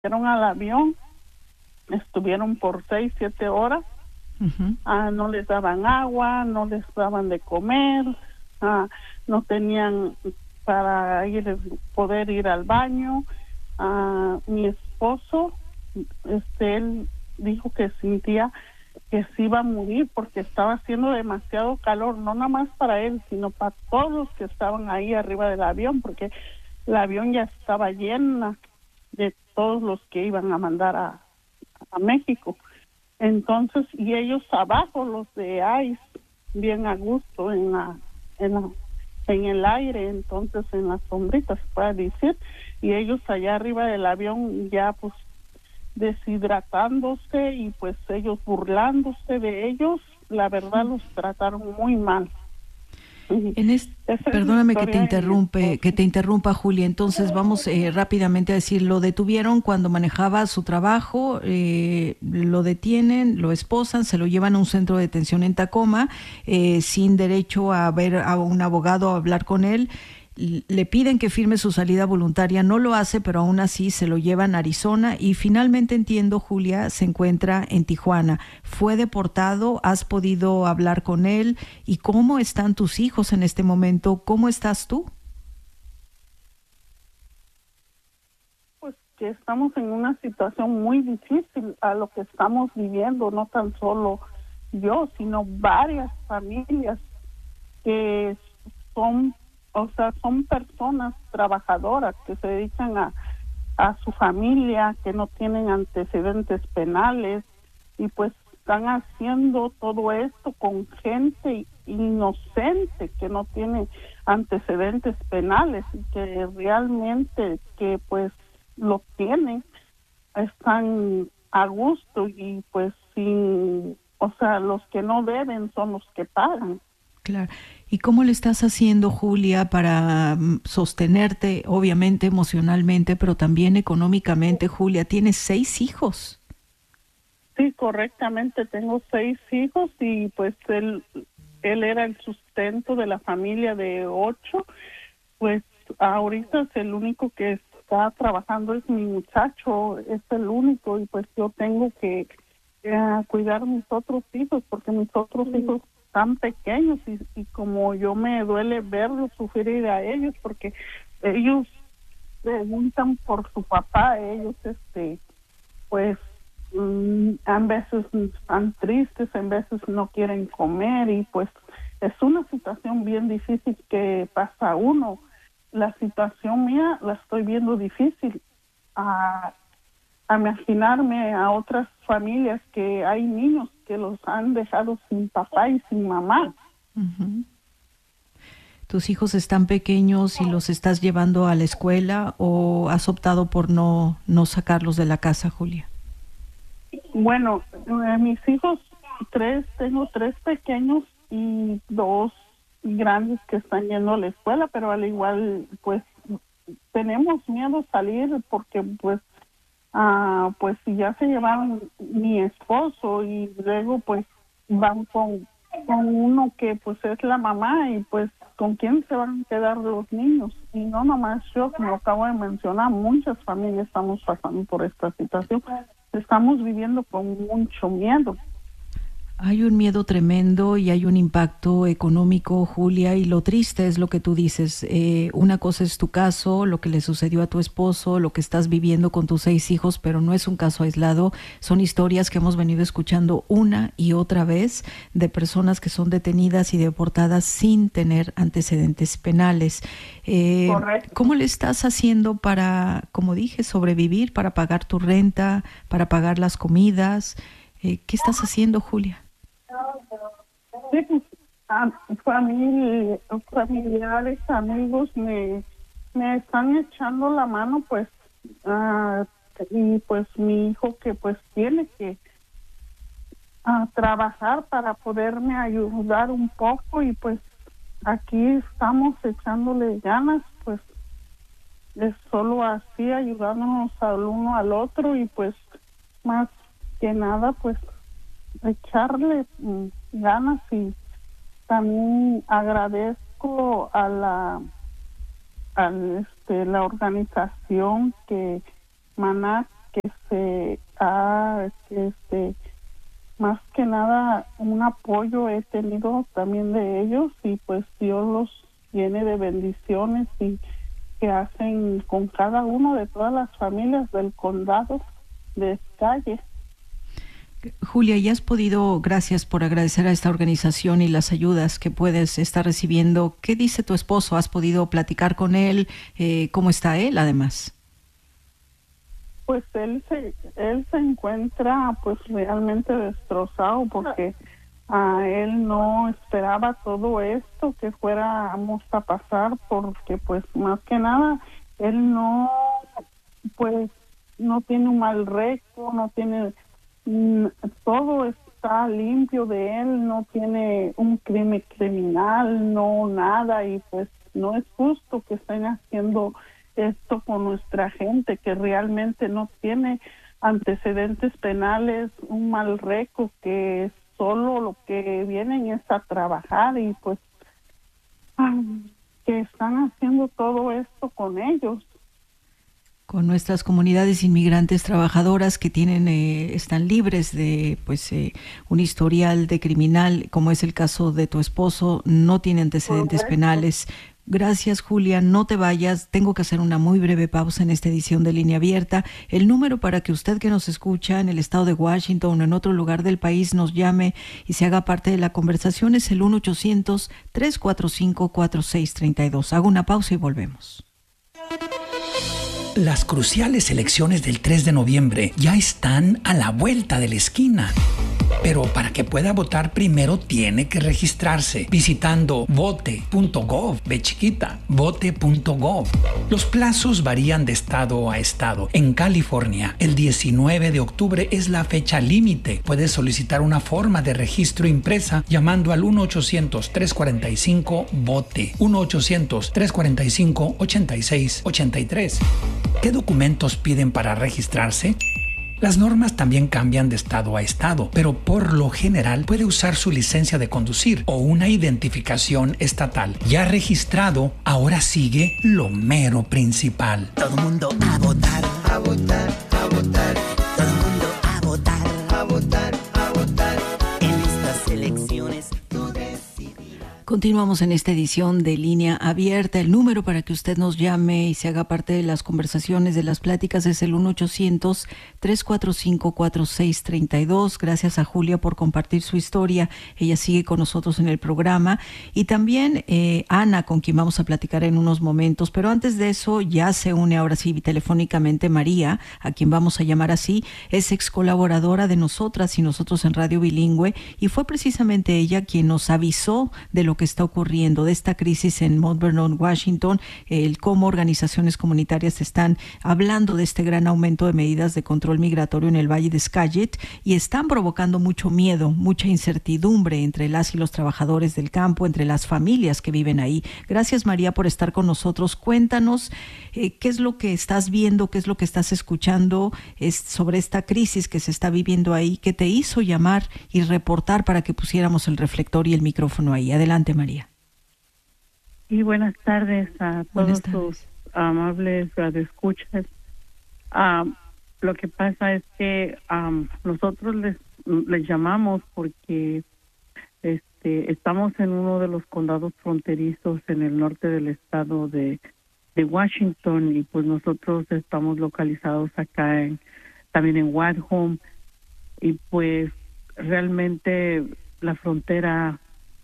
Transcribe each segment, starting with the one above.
subieron al avión, estuvieron por 6, 7 horas. No les daban agua, no les daban de comer, no tenían para poder ir al baño. Mi esposo, él dijo que sentía que se iba a morir porque estaba haciendo demasiado calor, no nada más para él, sino para todos los que estaban ahí arriba del avión, porque el avión ya estaba llena de todos los que iban a mandar a México. Entonces, y ellos abajo, los de ICE, bien a gusto en el aire, entonces en las sombritas, se puede decir, y ellos allá arriba del avión ya pues deshidratándose y pues ellos burlándose de ellos, la verdad los trataron muy mal. Perdóname que te interrumpa, Julia. Entonces vamos rápidamente a decir, lo detuvieron cuando manejaba su trabajo, lo detienen, lo esposan, se lo llevan a un centro de detención en Tacoma, sin derecho a ver a un abogado, a hablar con él. Le piden que firme su salida voluntaria, no lo hace, pero aún así se lo llevan a Arizona y finalmente, entiendo, Julia, se encuentra en Tijuana. ¿Fue deportado? ¿Has podido hablar con él? ¿Y cómo están tus hijos en este momento? ¿Cómo estás tú? Pues que estamos en una situación muy difícil a lo que estamos viviendo, no tan solo yo, sino varias familias que son personas trabajadoras que se dedican a su familia, que no tienen antecedentes penales y pues están haciendo todo esto con gente inocente que no tiene antecedentes penales y que realmente que pues lo tienen, están a gusto y pues los que no deben son los que pagan. Claro. ¿Y cómo le estás haciendo, Julia, para sostenerte, obviamente emocionalmente, pero también económicamente? Julia, tienes 6 hijos. Sí, correctamente, tengo 6 hijos y pues él era el sustento de la familia de 8. Pues ahorita es el único que está trabajando, es mi muchacho, es el único y pues yo tengo que cuidar mis otros hijos porque mis otros hijos tan pequeños y como yo me duele verlos sufrir a ellos porque ellos preguntan por su papá, ellos pues a veces están tristes, a veces no quieren comer y pues es una situación bien difícil que pasa uno. La situación mía la estoy viendo difícil a imaginarme a otras familias que hay niños que los han dejado sin papá y sin mamá. Uh-huh. ¿Tus hijos están pequeños y los estás llevando a la escuela o has optado por no sacarlos de la casa, Julia? Bueno, mis hijos, tengo 3 pequeños y 2 grandes que están yendo a la escuela, pero al igual pues tenemos miedo a salir porque pues si ya se llevaron mi esposo y luego pues van con uno que pues es la mamá y pues con quién se van a quedar los niños. Y no nomás yo, como acabo de mencionar, muchas familias estamos pasando por esta situación. Estamos viviendo con mucho miedo. Hay un miedo tremendo y hay un impacto económico, Julia, y lo triste es lo que tú dices. Una cosa es tu caso, lo que le sucedió a tu esposo, lo que estás viviendo con tus 6 hijos, pero no es un caso aislado. Son historias que hemos venido escuchando una y otra vez de personas que son detenidas y deportadas sin tener antecedentes penales. ¿Cómo le estás haciendo para, como dije, sobrevivir, para pagar tu renta, para pagar las comidas? ¿Qué estás haciendo, Julia? Sí, pues, familiares, amigos me están echando la mano, pues, y pues mi hijo que pues tiene que trabajar para poderme ayudar un poco y pues aquí estamos echándole ganas, pues es solo así ayudándonos al uno al otro y pues más que nada pues echarle ganas y también agradezco a la organización que Maná más que nada un apoyo he tenido también de ellos, y pues Dios los llene de bendiciones y que hacen con cada uno de todas las familias del condado de Calle. Julia, ¿ya has podido, gracias por agradecer a esta organización y las ayudas que puedes estar recibiendo? ¿Qué dice tu esposo? ¿Has podido platicar con él? ¿Cómo está él, además? Pues él se encuentra pues realmente destrozado, porque a él no esperaba todo esto que fuéramos a pasar, porque pues más que nada él pues no tiene un mal récord, no tiene todo está limpio de él, no tiene un crimen criminal, no nada, y pues no es justo que estén haciendo esto con nuestra gente que realmente no tiene antecedentes penales, un mal récord, que solo lo que vienen es a trabajar, y pues que están haciendo todo esto con ellos. Con nuestras comunidades inmigrantes trabajadoras que tienen están libres de un historial de criminal, como es el caso de tu esposo, no tiene antecedentes penales. Gracias, Julia, no te vayas, tengo que hacer una muy breve pausa en esta edición de Línea Abierta. El número para que usted que nos escucha en el estado de Washington o en otro lugar del país nos llame y se haga parte de la conversación es el 1-800-345-4632. Hago una pausa y volvemos. Las cruciales elecciones del 3 de noviembre ya están a la vuelta de la esquina. Pero para que pueda votar primero tiene que registrarse visitando vote.gov, vote.gov. Los plazos varían de estado a estado. En California, el 19 de octubre es la fecha límite. Puedes solicitar una forma de registro impresa llamando al 1-800-345-VOTE, 1-800-345-8683. ¿Qué documentos piden para registrarse? Las normas también cambian de estado a estado, pero por lo general puede usar su licencia de conducir o una identificación estatal. Ya registrado, ahora sigue lo mero principal. Todo el mundo a votar, a votar, a votar. Todo el mundo a votar, a votar, a votar. En estas elecciones tú decidirás. Continuamos en esta edición de Línea Abierta. El número para que usted nos llame y se haga parte de las conversaciones, de las pláticas, es el 1-800-345-4632. Gracias a Julia por compartir su historia. Ella sigue con nosotros en el programa. Y también Ana, con quien vamos a platicar en unos momentos. Pero antes de eso, ya se une ahora sí telefónicamente María, a quien vamos a llamar así. Es ex colaboradora de nosotras y nosotros en Radio Bilingüe. Y fue precisamente ella quien nos avisó de lo que está ocurriendo, de esta crisis en Mount Vernon, Washington, cómo organizaciones comunitarias están hablando de este gran aumento de medidas de control migratorio en el Valle de Skagit y están provocando mucho miedo, mucha incertidumbre entre las y los trabajadores del campo, entre las familias que viven ahí. Gracias, María, por estar con nosotros. Cuéntanos qué es lo que estás viendo, qué es lo que estás escuchando sobre esta crisis que se está viviendo ahí, que te hizo llamar y reportar para que pusiéramos el reflector y el micrófono ahí. Adelante, María. Y buenas tardes a todos sus amables radioescuchas. Lo que pasa es que nosotros les llamamos porque estamos en uno de los condados fronterizos en el norte del estado de Washington, y pues nosotros estamos localizados acá también en Whitehome, y pues realmente la frontera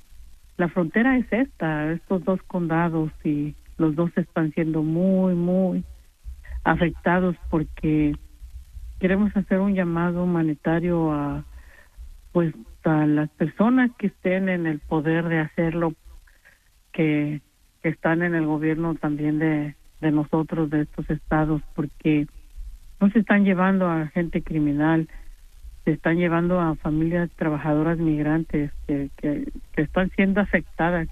es estos dos condados, y los dos están siendo muy, muy afectados porque queremos hacer un llamado humanitario a las personas que estén en el poder de hacerlo, que están en el gobierno también de nosotros, de estos estados, porque no se están llevando a gente criminal, se están llevando a familias trabajadoras migrantes que están siendo afectadas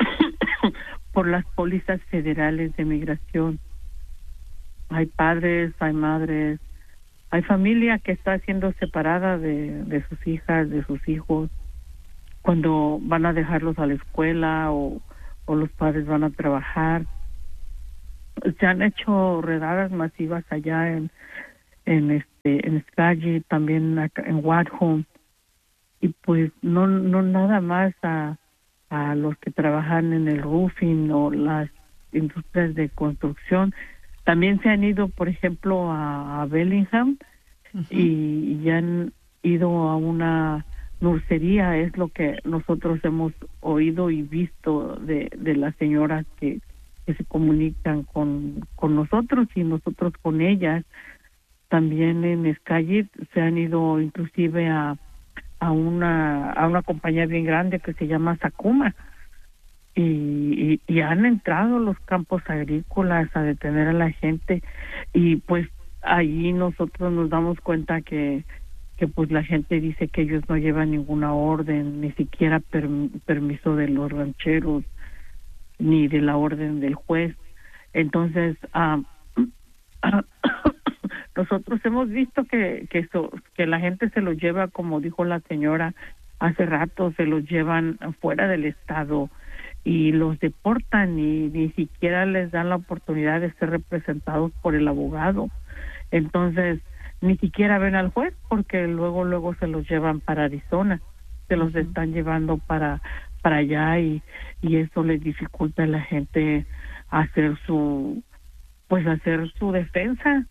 por las pólizas federales de migración. Hay padres, hay madres, hay familia que está siendo separada de sus hijas, de sus hijos, cuando van a dejarlos a la escuela o los padres van a trabajar. Se han hecho redadas masivas allá en en Skagit, también acá en Watholm, y pues no nada más a los que trabajan en el roofing o las industrias de construcción. También se han ido, por ejemplo, a Bellingham y han ido a una nursería. Es lo que nosotros hemos oído y visto de las señoras que se comunican con nosotros y nosotros con ellas. También en Skagit se han ido inclusive a una compañía bien grande que se llama Sakuma y han entrado a los campos agrícolas a detener a la gente, y pues ahí nosotros nos damos cuenta que pues la gente dice que ellos no llevan ninguna orden, ni siquiera permiso de los rancheros ni de la orden del juez. Entonces nosotros hemos visto que la gente se los lleva, como dijo la señora hace rato, se los llevan fuera del estado y los deportan y ni siquiera les dan la oportunidad de ser representados por el abogado. Entonces ni siquiera ven al juez, porque luego se los llevan para Arizona, se los están llevando para allá, y eso les dificulta a la gente hacer su defensa.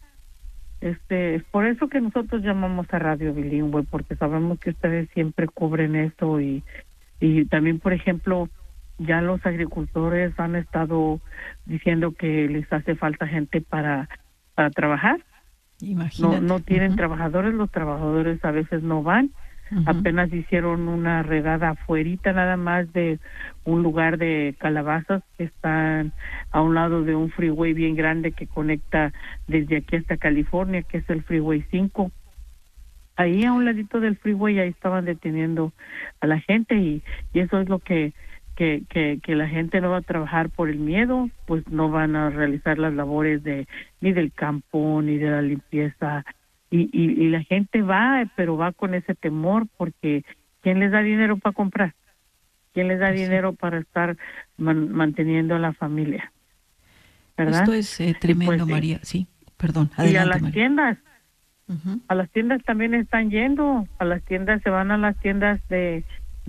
Es por eso que nosotros llamamos a Radio Bilingüe, porque sabemos que ustedes siempre cubren esto, y también, por ejemplo, ya los agricultores han estado diciendo que les hace falta gente para trabajar. Imagínate. No tienen trabajadores, los trabajadores a veces no van. Apenas hicieron una redada afuerita nada más de un lugar de calabazas que están a un lado de un freeway bien grande que conecta desde aquí hasta California, que es el Freeway 5. Ahí a un ladito del freeway, ahí estaban deteniendo a la gente, y eso es lo que la gente no va a trabajar por el miedo, pues no van a realizar las labores ni del campo ni de la limpieza, y la gente va, pero va con ese temor, porque ¿quién les da dinero para comprar? ¿Quién les da dinero para estar manteniendo a la familia? ¿Verdad? Esto es tremendo, pues, María. Sí, perdón, adelante, y a las María. tiendas, a las tiendas también están yendo, a las tiendas, se van a las tiendas de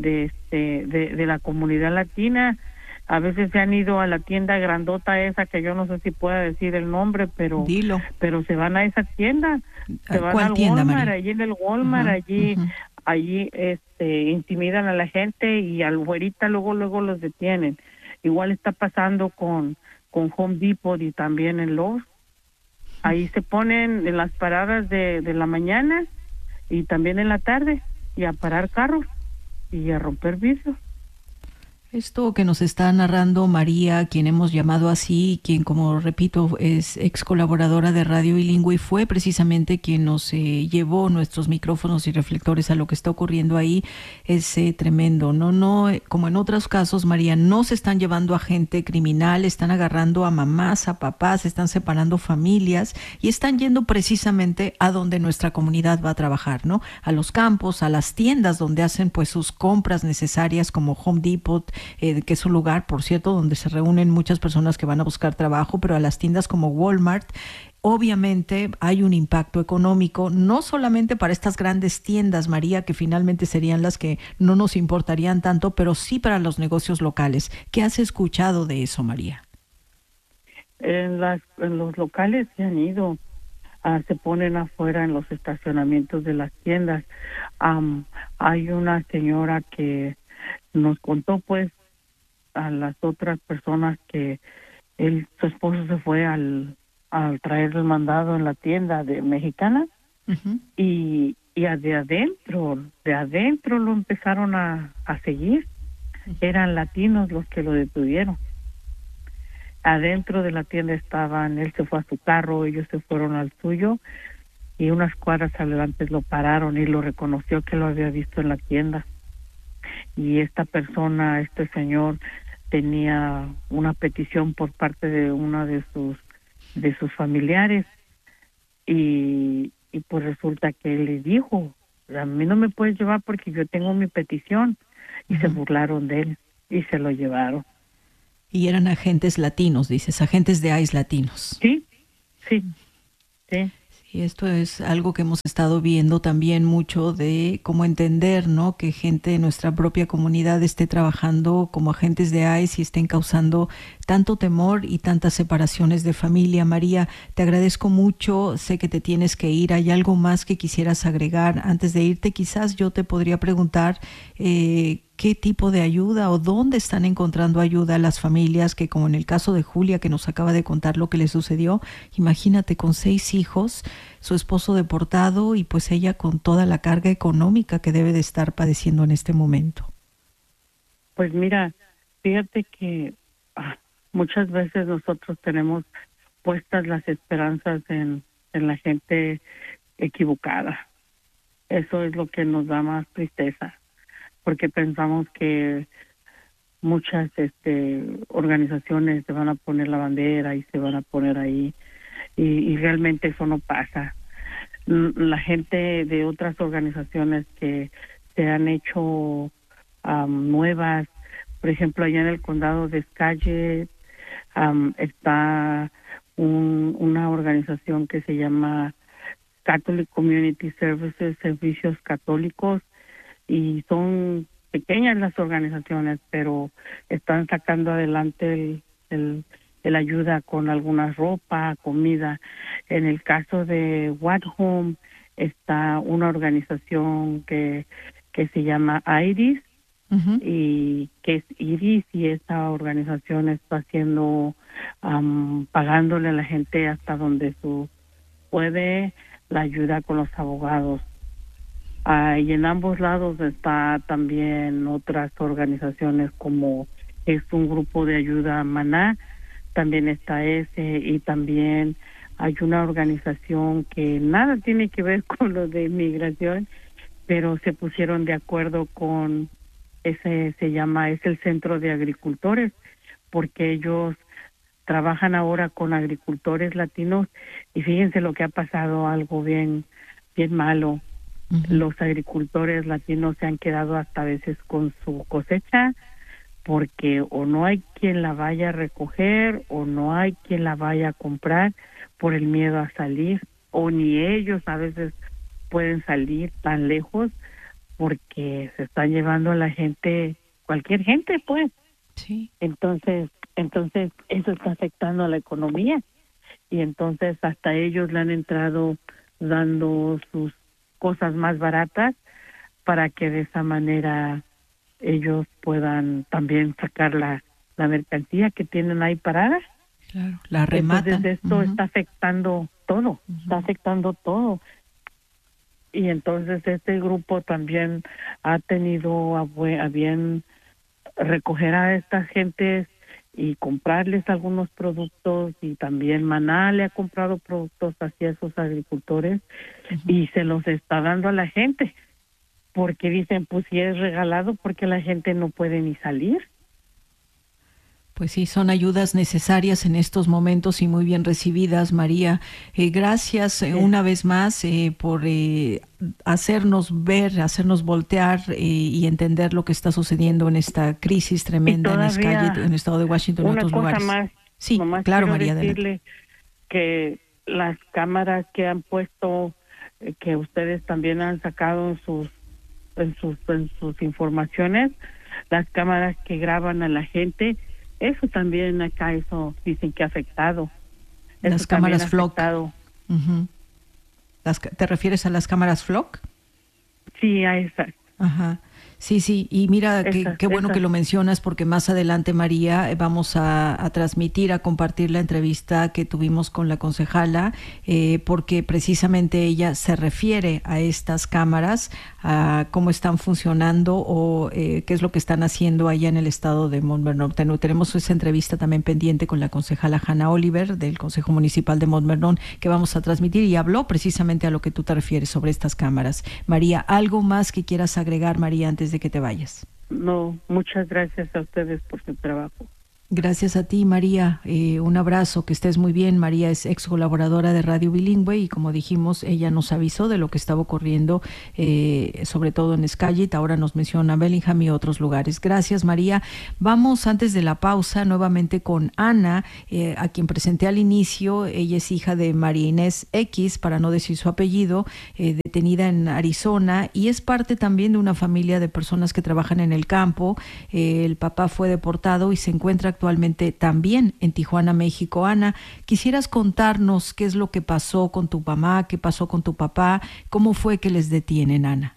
la comunidad latina. A veces se han ido a la tienda grandota esa, que yo no sé si pueda decir el nombre, pero dilo. Pero se van a esa tienda, se van ¿Cuál al tienda, Walmart, María? allí en el Walmart, allí intimidan a la gente, y al güerita luego los detienen. Igual está pasando con Home Depot y también en Lowe's. Ahí se ponen en las paradas de la mañana y también en la tarde, y a parar carros y a romper vidrios. Esto que nos está narrando María, quien hemos llamado así, quien, como repito, es ex colaboradora de Radio Bilingüe, y fue precisamente quien nos llevó nuestros micrófonos y reflectores a lo que está ocurriendo ahí, es tremendo. No, como en otros casos, María, no se están llevando a gente criminal, están agarrando a mamás, a papás, están separando familias y están yendo precisamente a donde nuestra comunidad va a trabajar, ¿no? A los campos, a las tiendas donde hacen pues sus compras necesarias, como Home Depot, que es un lugar, por cierto, donde se reúnen muchas personas que van a buscar trabajo, pero a las tiendas como Walmart. Obviamente hay un impacto económico, no solamente para estas grandes tiendas, María, que finalmente serían las que no nos importarían tanto, pero sí para los negocios locales. ¿Qué has escuchado de eso, María? En los locales se han ido, se ponen afuera en los estacionamientos de las tiendas. Hay una señora que nos contó, pues, a las otras personas que su esposo se fue al traer el mandado en la tienda de mexicana, y de adentro lo empezaron a seguir. Eran latinos los que lo detuvieron. Adentro de la tienda estaban, él se fue a su carro, ellos se fueron al suyo, y unas cuadras adelante lo pararon y lo reconoció que lo había visto en la tienda. Y esta persona, este señor, tenía una petición por parte de una de sus familiares, y pues resulta que él le dijo: a mí no me puedes llevar porque yo tengo mi petición, y se burlaron de él y se lo llevaron. Y eran agentes latinos, dices, agentes de ICE latinos. Sí. Y esto es algo que hemos estado viendo también mucho de cómo entender, ¿no? Que gente de nuestra propia comunidad esté trabajando como agentes de ICE y estén causando tanto temor y tantas separaciones de familia. María, te agradezco mucho. Sé que te tienes que ir. ¿Hay algo más que quisieras agregar? Antes de irte, quizás yo te podría preguntar qué tipo de ayuda o dónde están encontrando ayuda las familias que, como en el caso de Julia, que nos acaba de contar lo que le sucedió. Imagínate, con 6 hijos, su esposo deportado y pues ella con toda la carga económica que debe de estar padeciendo en este momento. Pues mira, fíjate que muchas veces nosotros tenemos puestas las esperanzas en la gente equivocada. Eso es lo que nos da más tristeza, porque pensamos que muchas organizaciones se van a poner la bandera y se van a poner ahí, y realmente eso no pasa. La gente de otras organizaciones que se han hecho nuevas, por ejemplo, allá en el condado de Skagit está una organización que se llama Catholic Community Services, Servicios Católicos, y son pequeñas las organizaciones, pero están sacando adelante el ayuda con alguna ropa, comida. En el caso de What Home está una organización que se llama IRIS, y que es IRIS, y esta organización está haciendo, pagándole a la gente hasta donde puede la ayuda con los abogados. Y en ambos lados está también otras organizaciones, como es un grupo de ayuda Maná, también está ese, y también hay una organización que nada tiene que ver con lo de inmigración, pero se pusieron de acuerdo con es el Centro de Agricultores, porque ellos trabajan ahora con agricultores latinos, y fíjense lo que ha pasado, algo bien malo. Los agricultores latinos se han quedado hasta a veces con su cosecha, porque o no hay quien la vaya a recoger o no hay quien la vaya a comprar por el miedo a salir, o ni ellos a veces pueden salir tan lejos porque se están llevando a la gente, cualquier gente pues. Sí. Entonces eso está afectando a la economía, y entonces hasta ellos le han entrado dando sus cosas más baratas para que de esa manera ellos puedan también sacar la mercancía que tienen ahí parada. Claro, la rematan. Entonces esto está afectando todo, está afectando todo. Y entonces este grupo también ha tenido a bien recoger a estas gentes y comprarles algunos productos, y también Maná le ha comprado productos hacia esos agricultores y se los está dando a la gente, porque dicen, pues si es regalado, porque la gente no puede ni salir. Pues sí, son ayudas necesarias en estos momentos y muy bien recibidas, María. Gracias una vez más por hacernos ver, hacernos voltear y entender lo que está sucediendo en esta crisis tremenda en Skagit, en el estado de Washington y en otros lugares. Más, sí, claro, María. Decirle que las cámaras que han puesto, que ustedes también han sacado en sus informaciones, las cámaras que graban a la gente, eso también acá, eso dicen que ha afectado. Las cámaras Flock. ¿Te refieres a las cámaras Flock? Sí, a esas. Ajá. Sí, y mira, qué bueno que lo mencionas, porque más adelante, María, vamos a transmitir, a compartir la entrevista que tuvimos con la concejala, porque precisamente ella se refiere a estas cámaras, a cómo están funcionando o qué es lo que están haciendo allá en el estado de Mount Vernon. Tenemos esa entrevista también pendiente con la concejala Hannah Oliver del Consejo Municipal de Mount Vernon, que vamos a transmitir, y habló precisamente a lo que tú te refieres sobre estas cámaras. María, ¿algo más que quieras agregar, María, antes de que te vayas? No, muchas gracias a ustedes por su trabajo. Gracias a ti, María. Un abrazo, que estés muy bien. María es ex colaboradora de Radio Bilingüe y, como dijimos, ella nos avisó de lo que estaba ocurriendo, sobre todo en Skagit. Ahora nos menciona Bellingham y otros lugares. Gracias, María. Vamos, antes de la pausa, nuevamente con Ana, a quien presenté al inicio. Ella es hija de María Inés X, para no decir su apellido, detenida en Arizona, y es parte también de una familia de personas que trabajan en el campo. El papá fue deportado y se encuentra actualmente también en Tijuana, México. Ana, ¿quisieras contarnos qué es lo que pasó con tu mamá, qué pasó con tu papá? ¿Cómo fue que les detienen, Ana?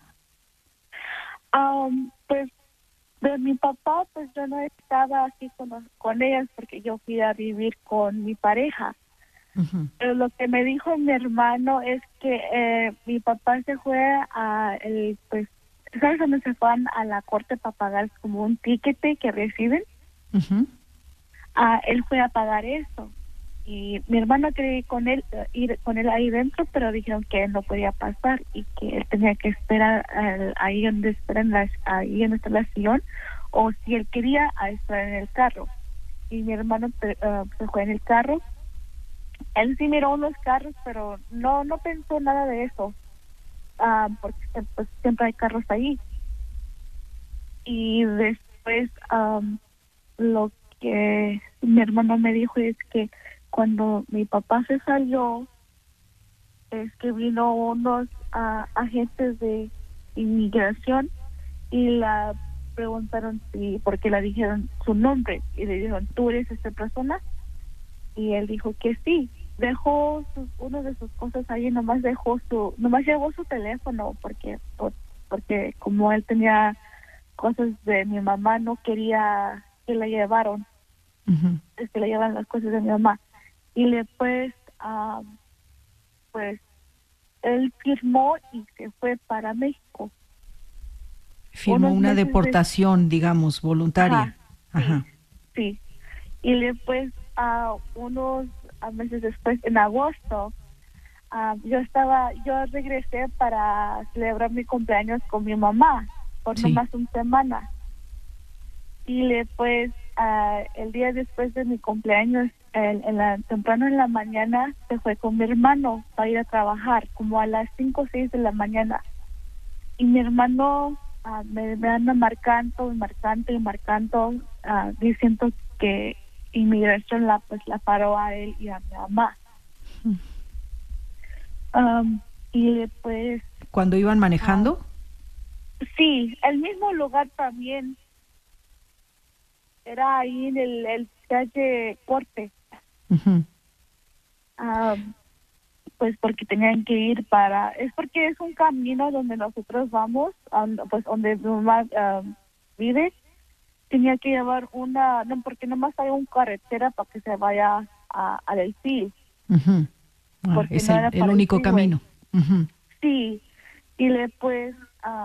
Pues de mi papá, pues yo no estaba aquí con ellas porque yo fui a vivir con mi pareja. Uh-huh. Pero lo que me dijo mi hermano es que mi papá se fue pues, ¿sabes dónde se fueron a la corte para pagar como un tiquete que reciben? Uh-huh. Él fue a pagar eso y mi hermano quería ir con él ahí dentro, pero dijeron que él no podía pasar y que él tenía que esperar ahí donde ahí donde está la sillón, o si él quería esperar en el carro. Y mi hermano se fue en el carro. Él sí miró unos carros, pero no pensó nada de eso, porque pues, siempre hay carros ahí. Y después lo que mi hermano me dijo es que cuando mi papá se salió, es que vino unos agentes de inmigración y la preguntaron porque le dijeron su nombre y le dijeron, ¿tú eres esta persona? Y él dijo que sí. Dejó una de sus cosas ahí, nomás llevó su teléfono porque como él tenía cosas de mi mamá, no quería que la llevaron. Uh-huh. Es que le llevan las cosas de mi mamá. Y después, pues, él firmó y se fue para México. Firmó una deportación, digamos, voluntaria. Ajá. Sí. Y después, unos meses después, en agosto, yo regresé para celebrar mi cumpleaños con mi mamá por nomás una semana. Y después, el día después de mi cumpleaños, temprano en la mañana, se fue con mi hermano para ir a trabajar, como a las 5 o 6 de la mañana. Y mi hermano me anda marcando, diciendo que inmigración la paró a él y a mi mamá. Y después... ¿Cuando iban manejando? Sí, el mismo lugar también. Era ahí en el calle Corte. Uh-huh. Pues porque tenían que ir es porque es un camino donde nosotros vamos, pues donde mi mamá vive. Tenía que llevar porque nomás hay una carretera para que se vaya a Delfín. Uh-huh. Porque es no era el único camino. Uh-huh. Sí, y después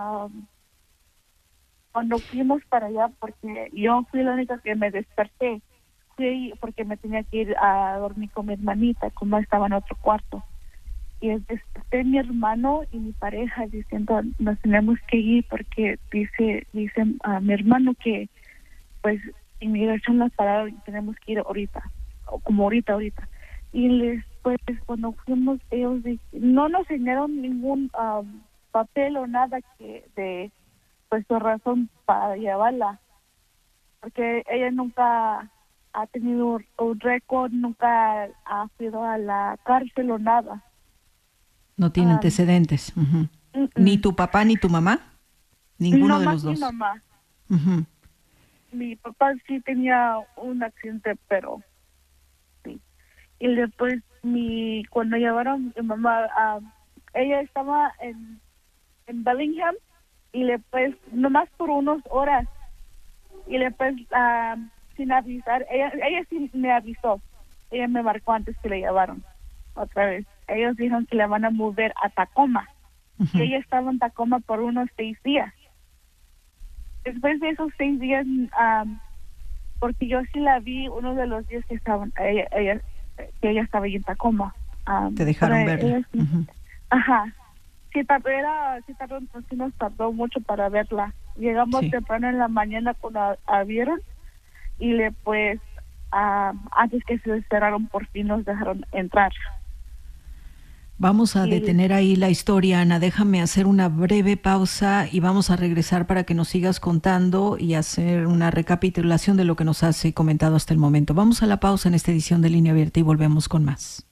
cuando fuimos para allá, porque yo fui la única que me desperté, fui porque me tenía que ir a dormir con mi hermanita, como estaba en otro cuarto. Y desperté mi hermano y mi pareja diciendo, nos tenemos que ir porque dice a mi hermano que pues inmigración las pararon y tenemos que ir ahorita, o como ahorita. Y después cuando fuimos, ellos no nos enseñaron ningún papel o nada de pues su razón para llevarla, porque ella nunca ha tenido un récord, nunca ha ido a la cárcel o nada. No tiene antecedentes. Uh-huh. ¿Ni tu papá ni tu mamá? Ninguno de los dos. Mi mamá. Uh-huh. Mi papá sí tenía un accidente, pero sí. Y después cuando llevaron mi mamá, ella estaba en Bellingham y después nomás por unas horas y después sin avisar, ella sí me avisó, ella me marcó antes que le llevaron otra vez. Ellos dijeron que le van a mover a Tacoma. Uh-huh. Y ella estaba en Tacoma por unos 6 días. Después de esos 6 días, porque yo sí la vi uno de los días que ella estaba ahí en Tacoma. Te dejaron verla. Sí, uh-huh. Ajá. Sí, nos tardó mucho para verla. Llegamos temprano en la mañana cuando abrieron y después antes que se cerraron, por fin nos dejaron entrar. Vamos a detener ahí la historia, Ana. Déjame hacer una breve pausa y vamos a regresar para que nos sigas contando y hacer una recapitulación de lo que nos has comentado hasta el momento. Vamos a la pausa en esta edición de Línea Abierta y volvemos con más.